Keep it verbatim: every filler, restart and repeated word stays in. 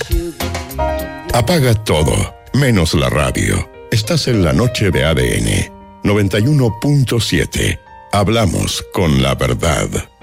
Apaga todo, menos la radio. Estás en la noche de A D N noventa y uno punto siete. Hablamos con la verdad.